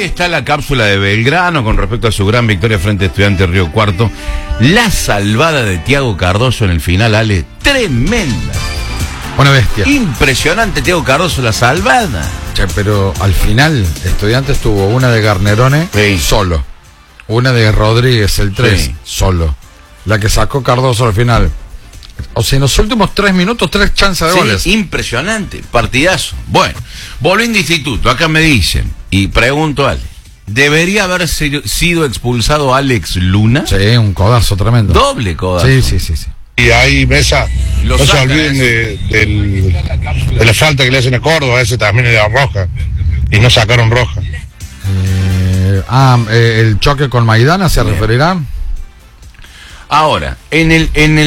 está la cápsula de Belgrano con respecto a su gran victoria frente a Estudiantes Río Cuarto. La salvada de Thiago Cardoso en el final, Ale, tremenda. Una bestia. Impresionante, Thiago Cardoso, la salvada. Che, pero al final, Estudiantes tuvo una de Garnerone solo. Una de Rodríguez, el 3, solo. La que sacó Cardoso al final. O sea, en los últimos 3 minutos, 3 chances de goles. Impresionante, partidazo. Bueno, volviendo a instituto, acá me dicen, y pregunto a Ale, ¿debería haber sido expulsado Alex Luna? Sí, un codazo tremendo. Doble codazo. Sí. Y ahí Mesa, no se olviden de la falta que le hacen a Córdoba, ese también era roja, y no sacaron roja. El choque con Maidana, ¿se referirá? Ahora, en el